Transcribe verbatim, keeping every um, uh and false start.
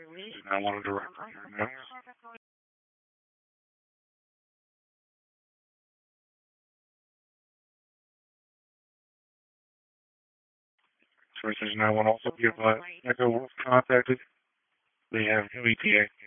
I wanted to record your notes. Sources nine one also give uh, Echo Wolf contacted. They have new E T A.